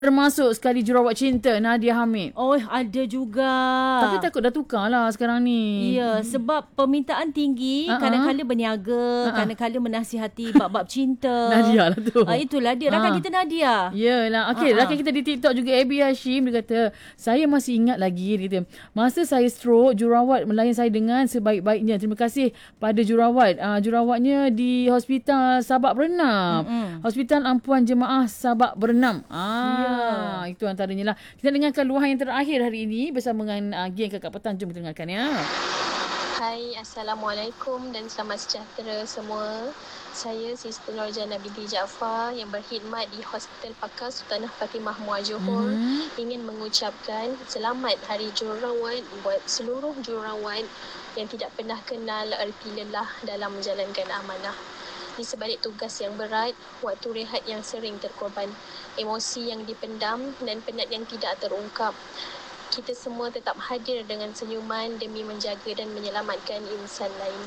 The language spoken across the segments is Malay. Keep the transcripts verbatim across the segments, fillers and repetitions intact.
Termasuk sekali jurawat cinta Nadia Hamid. Oh, ada juga. Tapi takut dah tukar lah sekarang ni. Ya, sebab permintaan tinggi, uh-huh. kadang-kadang berniaga, uh-huh. kadang-kadang menasihati bab-bab cinta. Nadia lah tu. Uh, itulah dia, rakan uh. kita Nadia. Yalah, okey, uh-huh. rakan kita di TikTok juga, Abby Hashim, dia kata, saya masih ingat lagi, dia kata, masa saya stroke, jurawat melayan saya dengan sebaik-baiknya. Terima kasih pada jurawat. Uh, jurawatnya di Hospital Sabak Bernam. Uh-huh. Hospital Ampuan Jemaah Sabak Bernam. Ah. Ah, itu antaranya lah. Kita dengarkan luahan yang terakhir hari ini bersama dengan uh, geng Kakak Petang. Jom kita dengarkan ya. Hai, Assalamualaikum dan selamat sejahtera semua. Saya Sister Nurjana binti Jaafar yang berkhidmat di Hospital Pakar Sultanah Fatimah Muar Johor. Mm-hmm. Ingin mengucapkan selamat Hari Jururawat buat seluruh jururawat yang tidak pernah kenal erti lelah dalam menjalankan amanah. Di sebalik tugas yang berat, waktu rehat yang sering terkorban, emosi yang dipendam dan penat yang tidak terungkap, kita semua tetap hadir dengan senyuman demi menjaga dan menyelamatkan insan lain.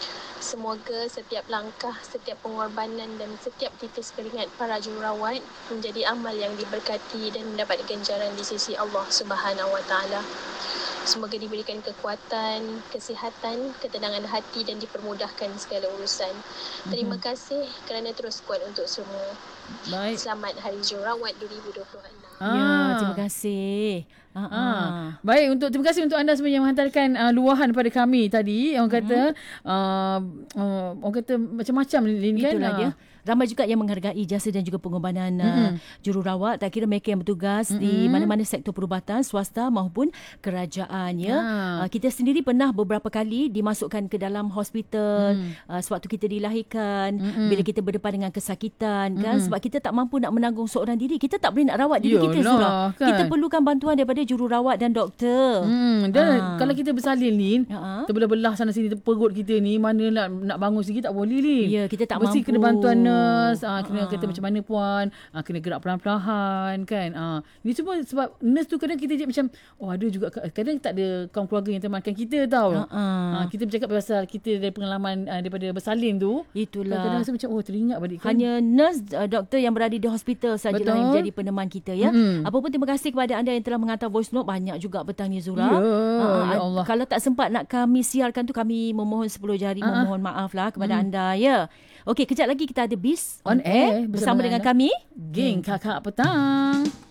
Semoga setiap langkah, setiap pengorbanan dan setiap titis keringat para jururawat menjadi amal yang diberkati dan mendapat ganjaran di sisi Allah Subhanahu Wa Taala. Semoga diberikan kekuatan, kesihatan, ketenangan hati dan dipermudahkan segala urusan. Terima mm-hmm. kasih kerana terus kuat untuk semua. Baik. Selamat Hari Jururawat dua ribu dua puluh enam. Ah. Ya, terima kasih. Ah, ah. Ah. Baik, untuk terima kasih untuk anda semua yang menghantarkan uh, luahan pada kami tadi. Orang kata mm-hmm. uh, uh, orang kata macam-macam ni kan. Itulah dia. Ramai juga yang menghargai jasa dan juga pengorbanan mm-hmm. uh, jururawat. Tak kira mereka yang bertugas mm-hmm. di mana-mana sektor perubatan, swasta maupun kerajaan. Ya. Ah. Uh, kita sendiri pernah beberapa kali dimasukkan ke dalam hospital mm. uh, sewaktu kita dilahirkan, mm-hmm. bila kita berdepan dengan kesakitan, mm-hmm. kan? Sebab kita tak mampu nak menanggung seorang diri. Kita tak boleh nak rawat diri Yolah, kita Zura. Kan? Kita perlukan bantuan daripada jururawat dan doktor. Mm. Dan ah. kalau kita bersalin ni, uh-huh. terbelah-belah sana sini perut kita ni, mana nak nak bangun sikit tak boleh ni. Ya, kita tak Mesti mampu. kena bantuan nurse, ah, kena uh-huh. kata macam mana puan, ah, kena gerak perlahan-lahan kan. Ah, ini semua sebab nurse tu kadang kita je macam, oh ada juga kadang tak ada kaum keluarga yang temankan kita tau. Uh-huh. Ah, kita bercakap pasal kita dari pengalaman ah, daripada bersalin tu. Itulah. Kadang rasa macam oh teringat balik kan. Hanya nurse, uh, doktor yang berada di hospital sajalah yang menjadi peneman kita ya. Mm-hmm. Apapun terima kasih kepada anda yang telah menghantar voice note, banyak juga petang ni Zura. Ya, uh, ya Allah. Kalau tak sempat nak kami siarkan tu, kami memohon sepuluh jari uh-huh. memohon maaf lah kepada mm. anda ya. Okey, kejap lagi kita ada Bis on, on air bersama, bersama dengan kami geng Kakak Petang.